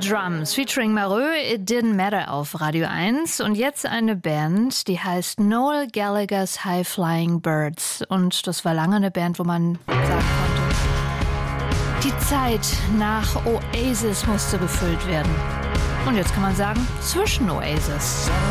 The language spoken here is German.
Drums featuring Mareux, It Didn't Matter auf Radio 1. Und jetzt eine Band, die heißt Noel Gallagher's High Flying Birds. Und das war lange eine Band, wo man sagen konnte, die Zeit nach Oasis musste gefüllt werden. Und jetzt kann man sagen, zwischen Oasis.